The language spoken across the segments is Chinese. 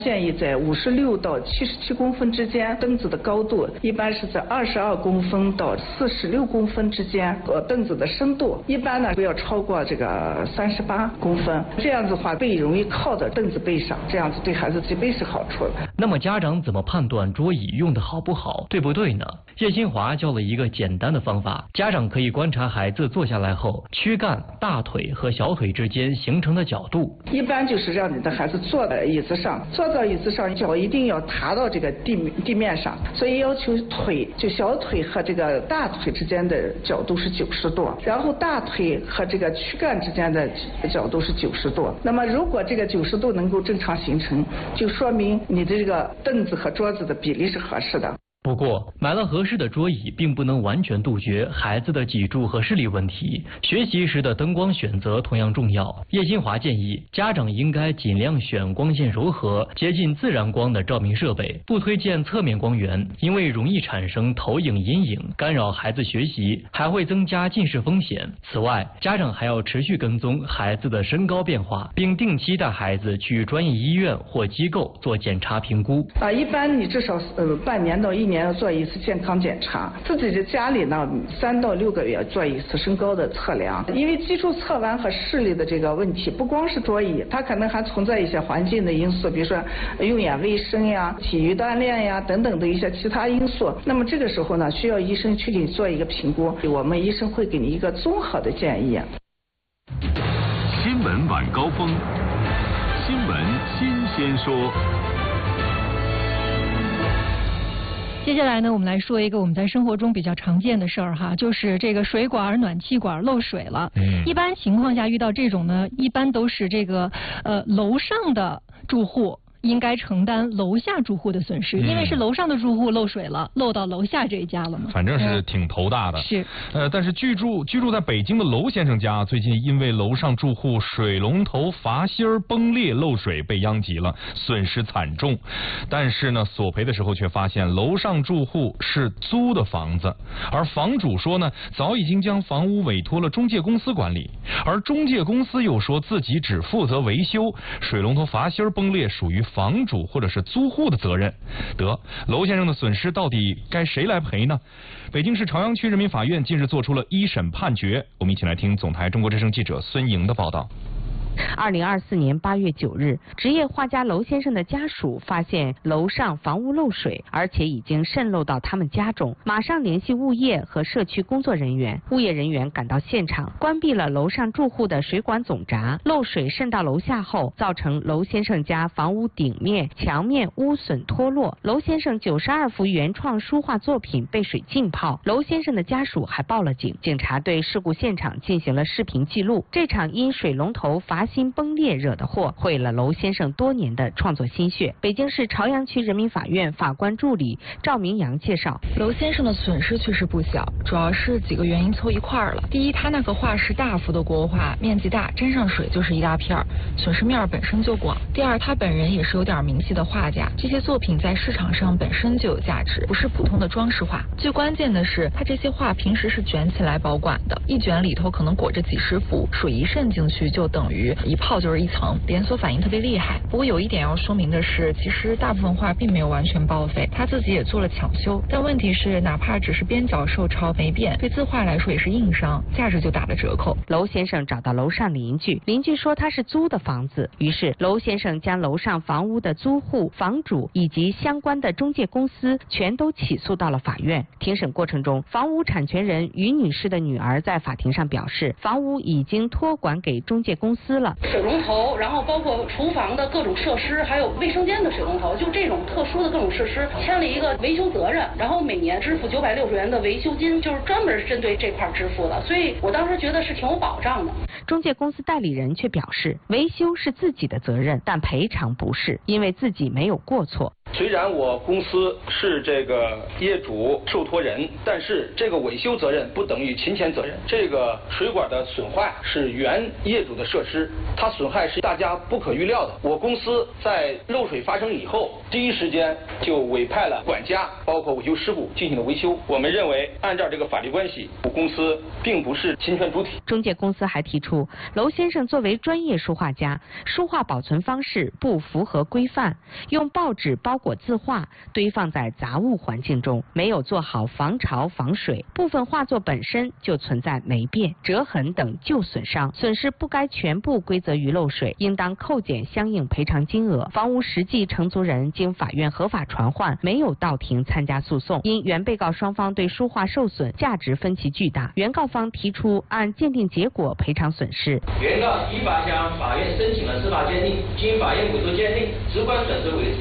建议在56到77公分之间，凳子的高度一般是在22公分到46公分之间。凳子的深度一般呢不要超过这个38公分，这样子的话背容易靠在凳子背上，这样子对孩子脊背是好处的。 那么家长怎么判断桌椅用的好不好，对不对呢？叶新华教了一个简单的方法，家长可以观察孩子坐下来后躯干、大腿和小腿之间形成的角度。 一般就是让你的孩子坐在椅子上，坐到椅子上脚一定要踏到这个地面上，所以要求腿就小腿和这个大腿之间的角度是90度，然后大腿和这个躯干之间的角度是90度。那么如果这个90度能够正常形成，就说明你的这个凳子和桌子的比例是合适的。 不过，买了合适的桌椅，并不能完全杜绝孩子的脊柱和视力问题。学习时的灯光选择同样重要。叶新华建议，家长应该尽量选光线柔和、接近自然光的照明设备，不推荐侧面光源，因为容易产生投影阴影，干扰孩子学习，还会增加近视风险。此外，家长还要持续跟踪孩子的身高变化，并定期带孩子去专业医院或机构做检查评估。 一般你至少半年到1年要做一次健康检查，自己的家里呢3到6个月做一次身高的测量，因为基础侧弯和视力的这个问题，不光是桌椅，它可能还存在一些环境的因素，比如说用眼卫生呀、体育锻炼呀等等的一些其他因素。那么这个时候呢，需要医生去给你做一个评估，我们医生会给你一个综合的建议。 新闻晚高峰，新闻新鲜说。 接下来呢，我们来说一个我们在生活中比较常见的事儿哈，就是这个水管、暖气管漏水了。一般情况下遇到这种呢，一般都是这个楼上的住户应该承担楼下住户的损失，因为是楼上的住户漏水了，漏到楼下这一家了嘛。 反正是挺头大的。 是。 但是居住在北京的楼先生家，最近因为楼上住户水龙头阀芯崩裂漏水被殃及了，损失惨重。但是呢，索赔的时候却发现楼上住户是租的房子，而房主说呢，早已经将房屋委托了中介公司管理，而中介公司又说自己只负责维修，水龙头阀芯崩裂属于房主或者是租户的责任。得，楼先生的损失到底该谁来赔呢？北京市朝阳区人民法院近日作出了一审判决，我们一起来听总台中国之声记者孙莹的报道。 2024年8月9日，职业画家楼先生的家属发现楼上房屋漏水，而且已经渗漏到他们家中，马上联系物业和社区工作人员。物业人员赶到现场，关闭了楼上住户的水管总闸。漏水渗到楼下后，造成楼先生家房屋顶面、墙面污损脱落。楼先生92幅原创书画作品被水浸泡。楼先生的家属还报了警，警察对事故现场进行了视频记录。这场因水龙头阀芯崩裂惹的祸，毁了楼先生多年的创作心血。北京市朝阳区人民法院法官助理赵明阳介绍， 楼先生的损失确实不小，主要是几个原因凑一块儿了。第一，他那个画是大幅的国画，面积大，沾上水就是一大片儿，损失面本身就广。第二，他本人也是有点名气的画家，这些作品在市场上本身就有价值，不是普通的装饰画。最关键的是，他这些画平时是卷起来保管的，一卷里头可能裹着几十幅，水一渗进去就等于一泡就是一层，连锁反应特别厉害。不过有一点要说明的是，其实大部分画并没有完全报废，他自己也做了抢修。但问题是，哪怕只是边角受潮没变，对字画来说也是硬伤，价值就打了折扣。 楼先生找到楼上邻居，邻居说他是租的房子，于是楼先生将楼上房屋的租户、房主以及相关的中介公司全都起诉到了法院。庭审过程中，房屋产权人于女士的女儿在法庭上表示，房屋已经托管给中介公司了。 水龙头，然后包括厨房的各种设施，还有卫生间的水龙头，就这种特殊的各种设施，签了一个维修责任，然后每年支付960元的维修金，就是专门针对这块支付的。所以我当时觉得是挺有保障的。 中介公司代理人却表示，维修是自己的责任，但赔偿不是，因为自己没有过错。 虽然我公司是这个业主受托人，但是这个维修责任不等于侵权责任。这个水管的损坏是原业主的设施，它损害是大家不可预料的。我公司在漏水发生以后，第一时间就委派了管家，包括维修师傅进行了维修。我们认为，按照这个法律关系，我公司并不是侵权主体。 中介公司还提出，娄先生作为专业书画家，书画保存方式不符合规范，用报纸包裹字画，堆放在杂物环境中，没有做好防潮防水，部分画作本身就存在霉变、折痕等旧损伤，损失不该全部归责于漏水，应当扣减相应赔偿金额。房屋实际承租人经法院合法传唤，没有到庭参加诉讼。因原被告双方对书画受损价值分歧巨大，原告方提出按鉴定结果赔偿损失。 原告依法向法院申请了司法鉴定，经法院委托鉴定，直观损失为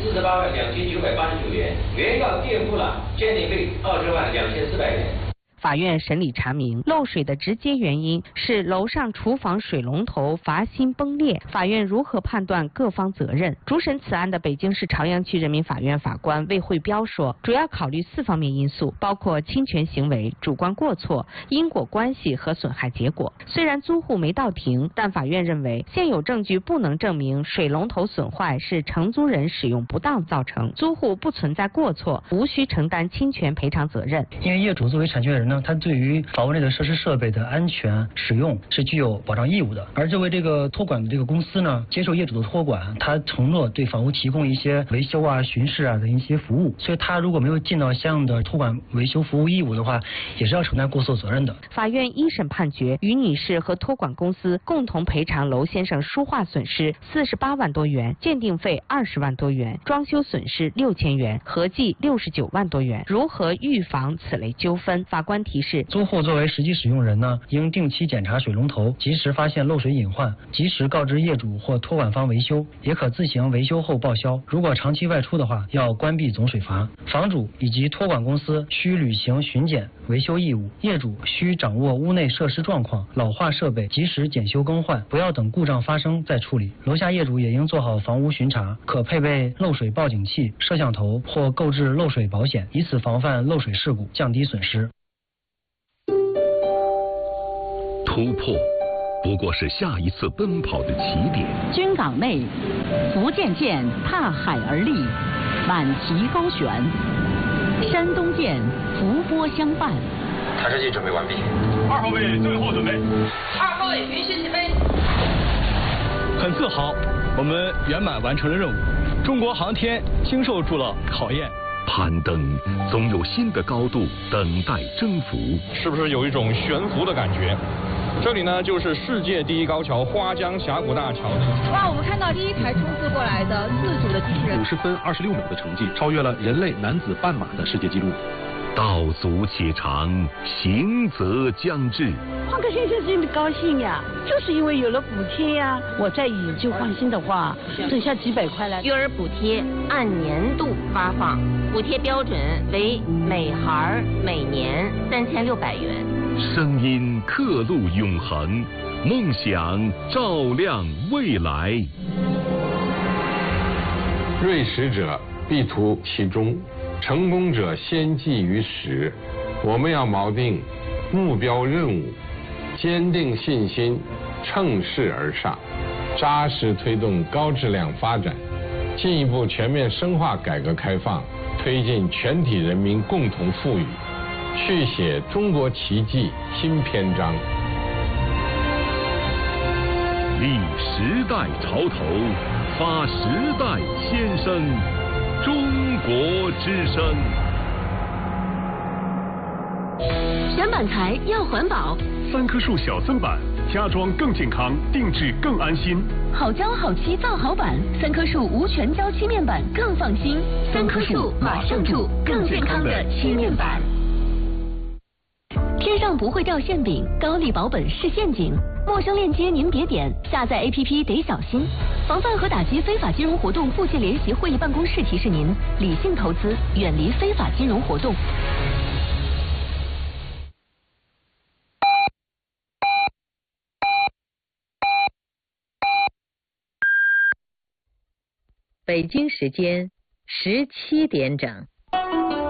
482989元，原告垫付了鉴定费202400元。 法院审理查明，漏水的直接原因是楼上厨房水龙头阀芯崩裂。法院如何判断各方责任？主审此案的北京市朝阳区人民法院法官魏慧彪说，主要考虑4方面因素，包括侵权行为、主观过错、因果关系和损害结果。虽然租户没到庭，但法院认为现有证据不能证明水龙头损坏是承租人使用不当造成，租户不存在过错，无需承担侵权赔偿责任。 因为业主作为产权人，他对于房屋内的设施设备的安全使用是具有保障义务的，而作为这个托管的这个公司呢，接受业主的托管，他承诺对房屋提供一些维修啊、巡视啊的一些服务，所以他如果没有尽到相应的托管维修服务义务的话，也是要承担过错责任的。 法院一审判决，于女士和托管公司共同赔偿娄先生书画损失48万多元，鉴定费20万多元，装修损失6000元，合计69万多元。如何预防此类纠纷？法官提示， 租户作为实际使用人呢，应定期检查水龙头，及时发现漏水隐患，及时告知业主或托管方维修，也可自行维修后报销。如果长期外出的话，要关闭总水阀。房主以及托管公司需履行巡检维修义务，业主需掌握屋内设施状况，老化设备及时检修更换，不要等故障发生再处理。楼下业主也应做好房屋巡查，可配备漏水报警器、摄像头或购置漏水保险，以此防范漏水事故，降低损失。 突破不过是下一次奔跑的起点。 军港内，福建舰踏海而立，满旗高悬；山东舰伏波相伴。 探视器准备完毕。 2号位最后准备。 2号位允许起飞。 很自豪，我们圆满完成了任务。中国航天经受住了考验。 攀登总有新的高度等待征服， 是不是有一种悬浮的感觉？这里呢，就是世界第一高桥花江峡谷大桥。 哇，我们看到第一台冲刺过来的自主的机器人， 50分26秒的成绩，超越了人类男子半马的世界纪录。 道阻且长，行则将至。 换个先生真的高兴呀，就是因为有了补贴呀。我再以旧换新的话，省下几百块来。 育儿补贴按年度发放，补贴标准为每孩每年3600元。 声音刻录永恒，梦想照亮未来。 锐识者必图其中，成功者先记于始。我们要锚定目标任务，坚定信心，乘势而上，扎实推动高质量发展，进一步全面深化改革开放，推进全体人民共同富裕，续写中国奇迹新篇章。 立时代潮头，发时代先声，中国之声。 选板材要环保 ，3棵树小增版，家装更健康，定制更安心。 好胶好漆造好板，3棵树无全胶漆面板更放心。3棵树马上住更健康的漆面板。天上不会掉馅饼，高利保本是陷阱。陌生链接您别点，下载 APP 得小心。防范和打击非法金融活动，复线联席会议办公室提示您：理性投资，远离非法金融活动。 北京时间 17点整。